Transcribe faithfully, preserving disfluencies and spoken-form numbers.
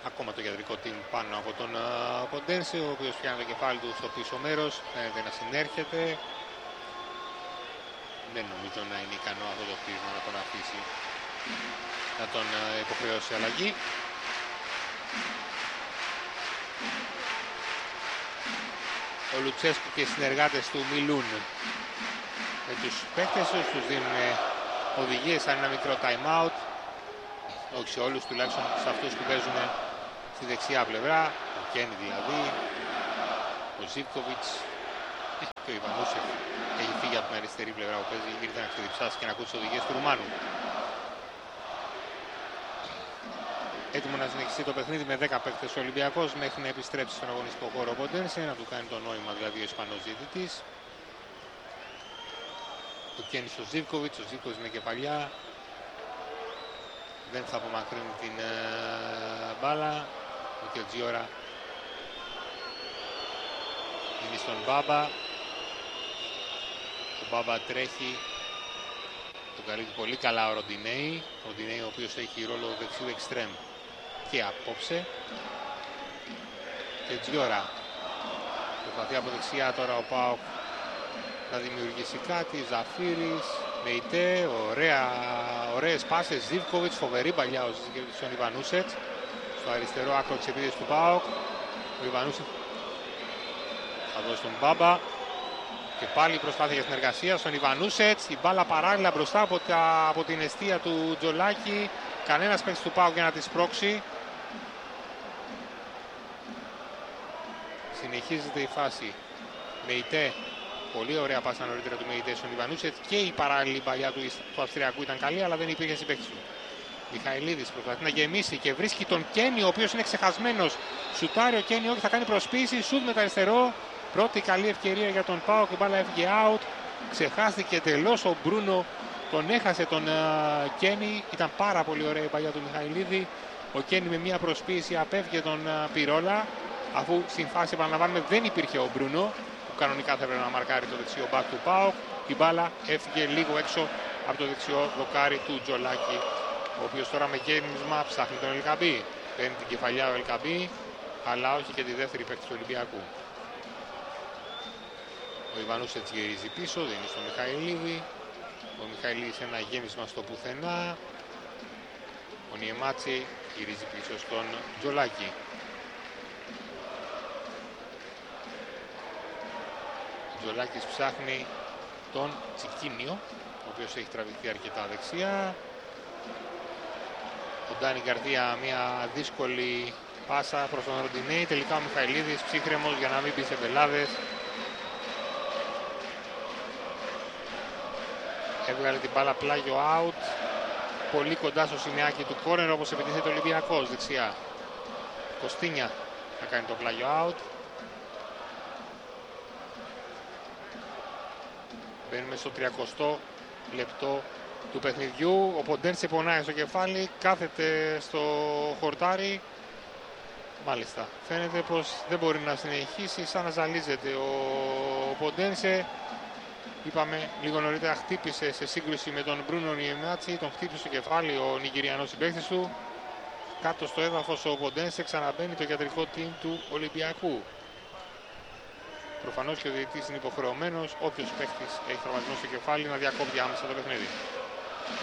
ακόμα το κεντρικό team πάνω από τον Ποντένσε, ο οποίος πιάνει το κεφάλι του στο πίσω μέρος, φαίνεται να συνέρχεται. Δεν νομίζω να είναι ικανό αυτό το πείσμα να τον αφήσει, να τον υποχρεώσει αλλαγή. Ο Λουτσέσκου και οι συνεργάτες του μιλούν με τους παίκτες τους, τους δίνουν οδηγίες σαν ένα μικρό time out. Όχι σε όλους, τουλάχιστον σε αυτούς που παίζουν στη δεξιά πλευρά. Ο Κένι δηλαδή, ο Ζίβκοβιτς και ο Ιβανούσεφ έχει φύγει από την αριστερή πλευρά που παίζει. Ήρθε να ξεδιψάσει και να ακούσει τις οδηγίες του Ρουμάνου. Έτοιμο να συνεχιστεί το παιχνίδι με δέκα παίκτες ο Ολυμπιακός μέχρι να επιστρέψει στον αγωνιστικό χώρο ο Ποντένσε, να του κάνει το νόημα δηλαδή ο Ισπανός διαιτητής. Ο Κένι ο Ζίβκοβιτς, ο Ζίβκοβιτς με κεφαλιά. Δεν θα απομακρύνει την uh, μπάλα. Ο Κετζιόρα είναι στον Μπάμπα. Ο Μπάμπα τρέχει. Τον καλύπτει πολύ καλά ο Ροντινέη. Ο Ροντινέη ο οποίος έχει ρόλο δεξιού εξτρέμ και απόψε. Κετζιόρα προσπαθεί από δεξιά τώρα ο ΠΑΟΚ να δημιουργήσει κάτι. Ζαφύρης, Μεϊτέ, ωραία, ωραίες πάσες. Ζίβκοβιτς, φοβερή παλιά ο στον Ιβανούσετς. Στο αριστερό άκρο της επίδεσης του ΠΑΟΚ. Ο Ιβανούσετς θα δώσει τον Μπάμπα. Και πάλι προσπάθεια για συνεργασία στον Ιβανούσετς. Η μπάλα παράλληλα μπροστά από, τα, από την εστία του Τζολάκη. Κανένας παίκτης του ΠΑΟΚ για να τη σπρώξει. Συνεχίζεται η φάση. Μεϊτέ. Πολύ ωραία πάσα νωρίτερα του Μεϊτέ στον Ιβανούσετ και η παράλληλη παλιά του, του Αυστριακού ήταν καλή, αλλά δεν υπήρχε συμπαίκτης του. Μιχαηλίδης προσπαθεί να γεμίσει και βρίσκει τον Κένι, ο οποίος είναι ξεχασμένος. Σουτάρει ο Κένι, όχι θα κάνει προσποίηση, σουτ με τα αριστερό. Πρώτη καλή ευκαιρία για τον ΠΑΟΚ, η μπάλα έφυγε out. Ξεχάστηκε εντελώς ο Μπρούνο, τον έχασε τον uh, Κένι. Ήταν πάρα πολύ ωραία η παλιά του Μιχαηλίδη. Ο Κένι με μια προσποίηση απέφυγε τον uh, Πυρόλα, αφού στην φάση επαναλαμβάνουμε δεν υπήρχε ο Μπρούνο. Κανονικά θα έπρεπε να μαρκάρει το δεξιό μπακ του ΠΑΟΚ. Η μπάλα έφυγε λίγο έξω από το δεξιό δοκάρι του Τζολάκη, ο οποίος τώρα με γέμισμα ψάχνει τον Ελκαμπή. Παίρνει την κεφαλιά ο Ελκαμπή, αλλά όχι και τη δεύτερη παίκτη του Ολυμπιακού. Ο Ιβανούσετς γυρίζει πίσω, δίνει στο Μιχαηλίδη. Ο Μιχαηλίδης ένα γέμισμα στο πουθενά. Ο Νιεμάτσι γυρίζει πίσω στον Τζολάκη. Ο Τζολάκης ψάχνει τον Τσικίνιο, ο οποίος έχει τραβηχθεί αρκετά δεξιά. Ο Ντάνι Γκαρδία μια δύσκολη πάσα προς τον Ροντινέη. Τελικά ο Μιχαηλίδης ψύχρεμος για να μην μπει σε μπελάδες. Έβγαλε την μπάλα πλάγιο out. Πολύ κοντά στο σημαίακι του κόρνερ, όπως επιτίθεται ο Ολυμπιακός δεξιά. Κωστίνια θα κάνει το πλάγιο out. Μπαίνουμε στο τριακοστό λεπτό του παιχνιδιού. Ο Ποντένσε πονάει στο κεφάλι, κάθεται στο χορτάρι. Μάλιστα, φαίνεται πως δεν μπορεί να συνεχίσει, σαν να ζαλίζεται ο Ποντένσε. Είπαμε λίγο νωρίτερα, χτύπησε σε σύγκρουση με τον Μπρούνο Νιεμάτσι, τον χτύπησε στο κεφάλι ο Νιγηριανός συμπαίκτης του. Κάτω στο έδαφος ο Ποντένσε, ξαναμπαίνει το κεντρικό team του Ολυμπιακού. Προφανώς και ο διαιτητής είναι υποχρεωμένος, όποιος παίκτης έχει τραυματισμό στο κεφάλι, να διακόπτει άμεσα το παιχνίδι.